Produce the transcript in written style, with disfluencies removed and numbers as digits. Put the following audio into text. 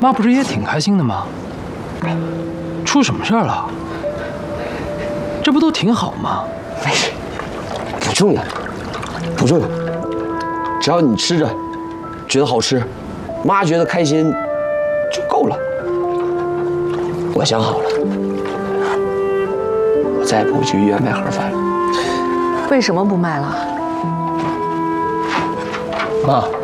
妈不是也挺开心的吗？出什么事儿了？这不都挺好吗？ 没事，不重要，不重要。只要你吃着觉得好吃，妈觉得开心就够了。我想好了，我再也不会去医院卖盒饭了。 为什么不卖了？ 妈，